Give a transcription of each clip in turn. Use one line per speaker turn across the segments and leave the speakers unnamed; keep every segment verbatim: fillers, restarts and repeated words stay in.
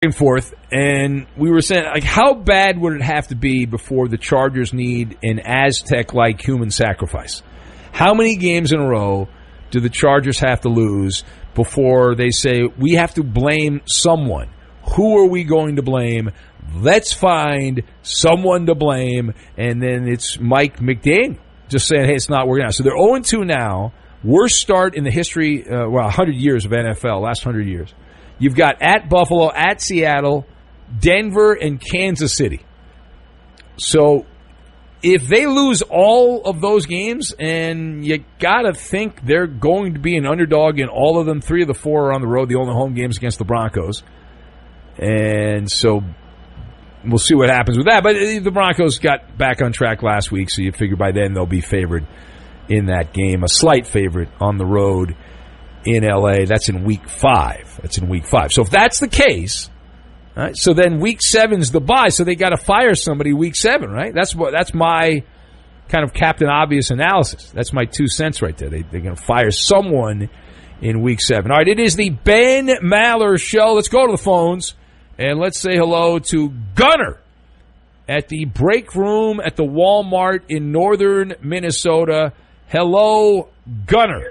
and forth, and we were saying, like, how bad would it have to be before the Chargers need an Aztec-like human sacrifice? How many games in a row do the Chargers have to lose before they say, we have to blame someone? Who are we going to blame? Let's find someone to blame, and then it's Mike McDaniel just saying, hey, it's not working out. So they're oh and two now, worst start in the history, uh, well, one hundred years of N F L, last one hundred years. You've got at Buffalo, at Seattle, Denver, and Kansas City. So if they lose all of those games, and you got to think they're going to be an underdog in all of them, three of the four are on the road, the only home games against the Broncos. And so we'll see what happens with that. But the Broncos got back on track last week, so you figure by then they'll be favored in that game, a slight favorite on the road in L A. That's in week five. That's in week five. So if that's the case, right, so then week seven's the bye, so they got to fire somebody week seven, right? That's what. That's my kind of Captain Obvious analysis. That's my two cents right there. They, they're going to fire someone in week seven. All right, it is the Ben Maller Show. Let's go to the phones, and let's say hello to Gunner at the break room at the Walmart in northern Minnesota. Hello, Gunner.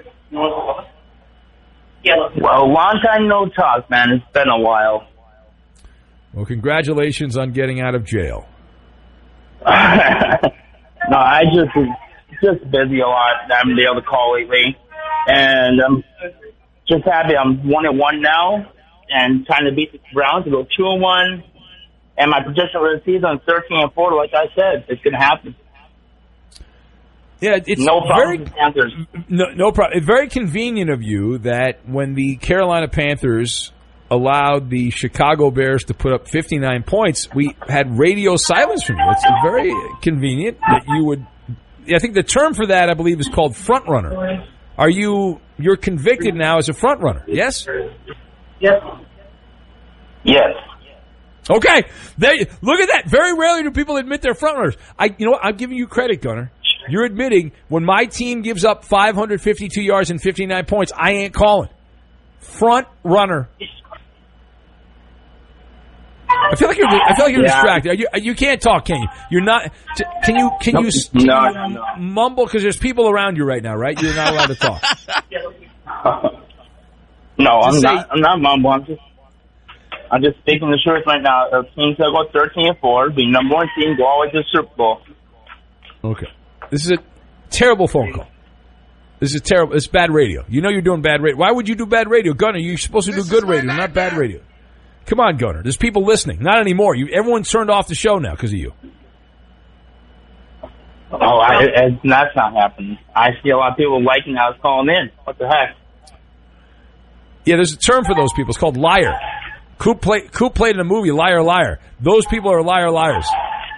Well, long time no talk, man. It's been a while.
Well, congratulations on getting out of jail.
No, I just just busy a lot. I haven't been able to call lately, and I'm just happy I'm one and one now, and trying to beat the Browns to go two and one. And my prediction for the season is thirteen and four. Like I said, it's gonna happen.
Yeah, it's
no problem.
Very, Panthers. No, no problem. It's very convenient of you that when the Carolina Panthers allowed the Chicago Bears to put up fifty-nine points, we had radio silence from you. It's very convenient that you would. I think the term for that, I believe, is called front runner. Are you? You're convicted now as a front runner? Yes.
Yes. Yes.
Okay. There. Look at that. Very rarely do people admit they're front runners. I. You know what? I'm giving you credit, Gunner. You're admitting when my team gives up five hundred fifty-two yards and fifty-nine points, I ain't calling. Front runner. I feel like you're. I feel like you're yeah. distracted. You, you can't talk, can you? You're not. Can you? Can you? Can
no,
you
no, no.
mumble? Because there's people around you right now, right? You're not allowed to talk.
No, I'm
just
not.
Say,
I'm not mumble. I'm just. I'm just speaking the truth right now. The team's gonna go thirteen and four, be number one team, go all the way to the Super Bowl.
Okay. This is a terrible phone call. This is terrible. It's bad radio. You know you're doing bad radio. Why would you do bad radio? Gunner, you're supposed to do good radio, not bad radio. Come on, Gunner. There's people listening. Not anymore. You, everyone's turned off the show now because of you.
Oh, I, it, that's not happening. I see a lot of people liking how I was calling in. What the heck?
Yeah, there's a term for those people. It's called liar. Coop, play, Coop played in a movie, Liar, Liar. Those people are liar, liars.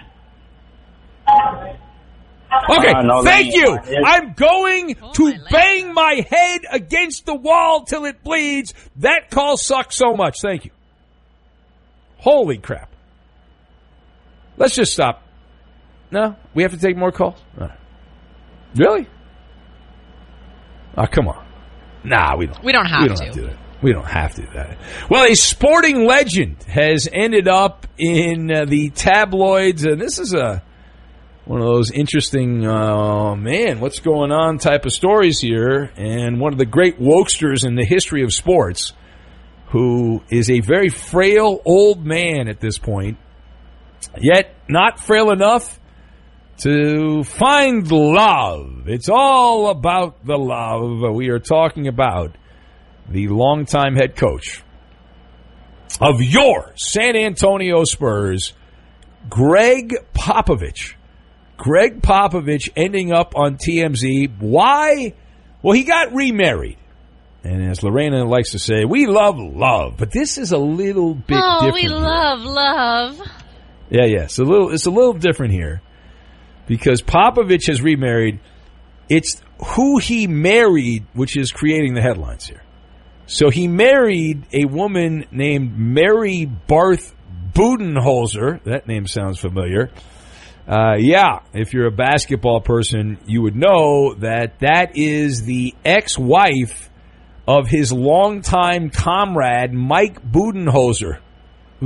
Okay, uh, no, thank you. I'm going oh, to bang my head against the wall till it bleeds. That call sucks so much. Thank you. Holy crap. Let's just stop. No? We have to take more calls? Right. Really? Oh, come on. Nah, we don't.
We don't have
we don't
to.
Have to do that. We don't have to do that. Well, a sporting legend has ended up in uh, the tabloids, and this is a one of those interesting, uh, man, what's going on type of stories here. And one of the great wokesters in the history of sports, who is a very frail old man at this point, yet not frail enough to find love. It's all about the love. We are talking about the longtime head coach of your San Antonio Spurs, Greg Popovich. Greg Popovich ending up on T M Z. Why? Well, he got remarried. And as Lorena likes to say, we love love. But this is a little bit
oh,
different.
Oh, we love
here.
love.
Yeah, yeah. It's a little, it's a little different here. Because Popovich has remarried. It's who he married, which is creating the headlines here. So he married a woman named Mary Barth Budenholzer. That name sounds familiar. Uh, yeah, if you're a basketball person, you would know that that is the ex-wife of his longtime comrade, Mike Budenholzer.